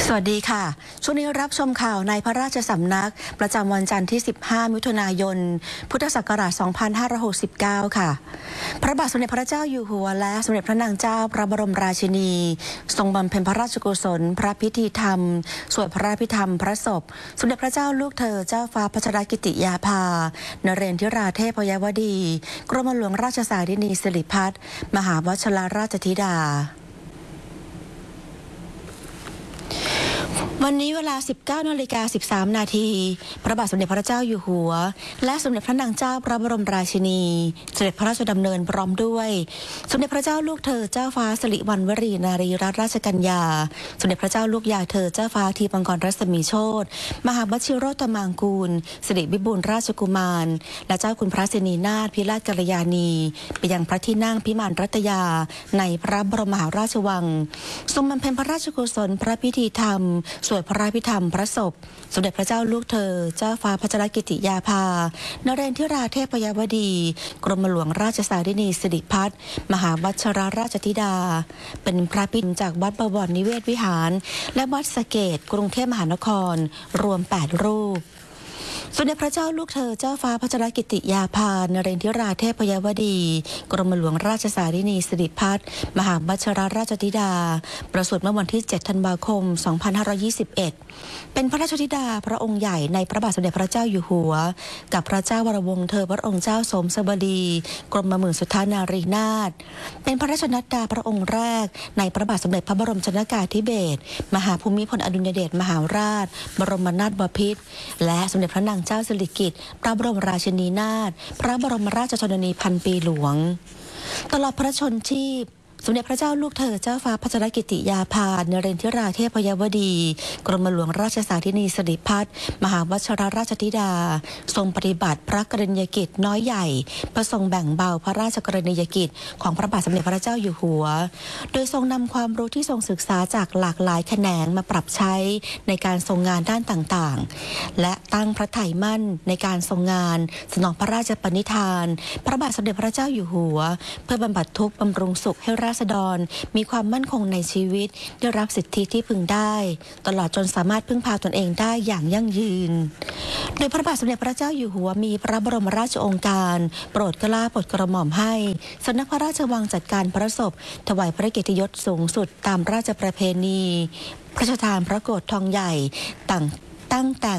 สวัสดีค่ะช่วงนี้รับชมข่าวในพระราชสำนักประจำวันจันทร์ที่ 15 มิถุนายน พุทธศักราช 2569 ค่ะ พระบาทสมเด็จพระเจ้าอยู่หัวและสมเด็จพระนางเจ้าพระบรมราชินีทรงบำเพ็ญพระราชกุศลพระพิธีธรรมสวดพระพิธรรมพระศพสมเด็จพระเจ้าลูกเธอเจ้าฟ้าพัชรกิติยาภานเรนทิราเทพยวดีกรมหลวงราชสารินีสิริพัฒน์มหาวชิรราชธิดาวันนี้เวลา 19:13 นาทีพระบาทสมเด็จพระเจ้าอยู่หัวและสมเด็จพระนางเจ้าพระบรมราชินีเสด็จพระราชดำเนินพร้อมด้วยสมเด็จพระเจ้าลูกเธอเจ้าฟ้าสิริวัณวรีนารีรัตนราชกัญญาสมเด็จพระเจ้าลูกยาเธอเจ้าฟ้าทีปังกรรัศมีโชติมหาวชิโรตมังกูลสิริวิบูลย์ราชกุมารและเจ้าคุณพระสินีนาถพิราชกัลยาณีไปยังพระที่นั่งพิมานรัตยาในพระบรมมหาราชวังทรงบำเพ็ญพระราชกุศลพระพิธีธรรมสวดพระพิธรรมพระศพสมเด็จพระเจ้าลูกเธอเจ้าฟ้าพัชรกิติยาภานเรนทิราเทพยวดีกรมหลวงราชสารินีสิริพัฒน์มหาวชิรราชธิดาเป็นพระพิธีจากวัดบวรนิเวศวิหารและวัดสะเกษกรุงเทพมหานครรวม8รูปสมเด็จพระเจ้าลูกเธอเจ้าฟ้าพัชรกิติยาภานเรนทิราเทพยวดีกรมหลวงราชสารินีสิริพัฒน์มหาวชิรราชธิดาประสูติเมื่อวันที่ 7 ธันวาคม 2521 เป็นพระราชธิดาพระองค์ใหญ่ในพระบาทสมเด็จพระเจ้าอยู่หัวกับพระเจ้าวรวงศ์เธอพระองค์เจ้าสมสวดีกรมหมื่นสุทธานารีนาถเป็นพระราชนัดดาพระองค์แรกในพระบาทสมเด็จพระบรมชนกาธิเบศรมหาภูมิพลอดุลยเดชมหาราชบรมนาถบพิตรและสมเด็จพระนางเจ้าสิริกิติ์พระบรมราชินีนาถพระบรมราชชนนีพันปีหลวงตลอดพระชนชีพสมเด็จพระเจ้าลูกเธอเจ้าฟ้าพัชรกิติยาภานเรนทิราเทพยวดีกรมหลวงราชสารินีสิริพัฒน์มหาวชิรราชธิดาทรงปฏิบัติพระกรณียกิจน้อยใหญ่เพื่อทรงแบ่งเบาพระราชกรณียกิจของพระบาทสมเด็จพระเจ้าอยู่หัวโดยทรงนำความรู้ที่ทรงศึกษาจากหลากหลายแขนงมาปรับใช้ในการทรงงานด้านต่างๆและตั้งพระทัยมั่นในการทรงงานสนองพระราชปณิธานพระบาทสมเด็จพระเจ้าอยู่หัวเพื่อบำบัดทุกข์บำรุงสุขให้ราษฎรมีความมั่นคงในชีวิตได้รับสิทธิที่พึงได้ตลอดจนสามารถพึ่งพาตนเองได้อย่างยั่งยืนโดยพระบาทสมเด็จพระเจ้าอยู่หัวมีพระบรมราชโองการโปรดเกล้าโปรดกระหม่อมให้สำนักพระราชวังจัดการพระศพถวายพระเกียรติยศสูงสุดตามราชประเพณีพระราชทานพระโกฐทองใหญ่ตั้งแต่